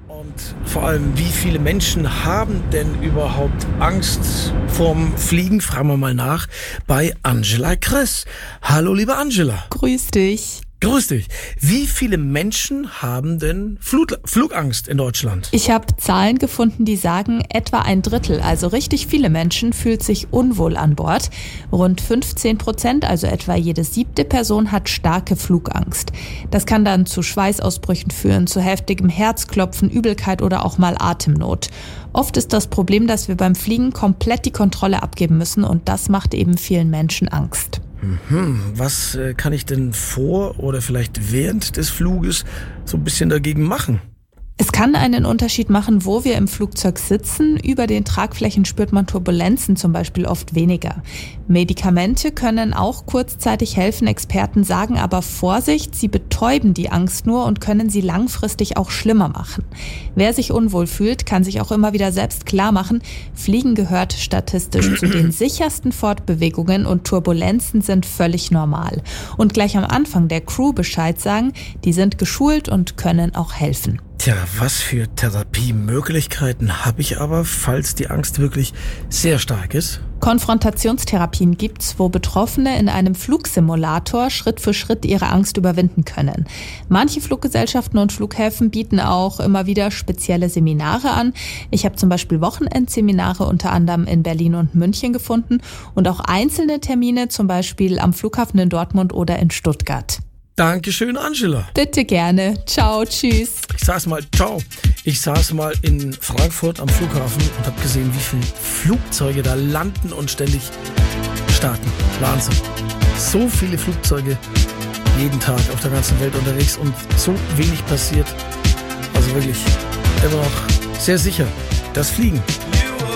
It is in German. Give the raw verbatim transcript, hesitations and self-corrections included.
Und vor allem, wie viele Menschen haben denn überhaupt Angst vorm Fliegen? Fragen wir mal nach bei Angela Kress. Hallo, liebe Angela. Grüß dich. Grüß dich. Wie viele Menschen haben denn Flug, Flugangst in Deutschland? Ich habe Zahlen gefunden, die sagen, etwa ein Drittel, also richtig viele Menschen, fühlt sich unwohl an Bord. Rund fünfzehn Prozent, also etwa jede siebte Person, hat starke Flugangst. Das kann dann zu Schweißausbrüchen führen, zu heftigem Herzklopfen, Übelkeit oder auch mal Atemnot. Oft ist das Problem, dass wir beim Fliegen komplett die Kontrolle abgeben müssen und das macht eben vielen Menschen Angst. Mhm. Was äh, kann ich denn vor oder vielleicht während des Fluges so ein bisschen dagegen machen? Es kann einen Unterschied machen, wo wir im Flugzeug sitzen. Über den Tragflächen spürt man Turbulenzen zum Beispiel oft weniger. Medikamente können auch kurzzeitig helfen. Experten sagen aber Vorsicht, sie betäuben die Angst nur und können sie langfristig auch schlimmer machen. Wer sich unwohl fühlt, kann sich auch immer wieder selbst klar machen, Fliegen gehört statistisch zu den sichersten Fortbewegungen und Turbulenzen sind völlig normal. Und gleich am Anfang der Crew Bescheid sagen, die sind geschult und können auch helfen. Tja, was für Therapiemöglichkeiten habe ich aber, falls die Angst wirklich sehr stark ist? Konfrontationstherapien gibt's, wo Betroffene in einem Flugsimulator Schritt für Schritt ihre Angst überwinden können. Manche Fluggesellschaften und Flughäfen bieten auch immer wieder spezielle Seminare an. Ich habe zum Beispiel Wochenendseminare unter anderem in Berlin und München gefunden und auch einzelne Termine, zum Beispiel am Flughafen in Dortmund oder in Stuttgart. Dankeschön, Angela. Bitte gerne. Ciao, tschüss. Ich saß mal, ciao. Ich saß mal in Frankfurt am Flughafen und habe gesehen, wie viele Flugzeuge da landen und ständig starten. Wahnsinn. So viele Flugzeuge jeden Tag auf der ganzen Welt unterwegs und so wenig passiert. Also wirklich immer noch sehr sicher. Das Fliegen.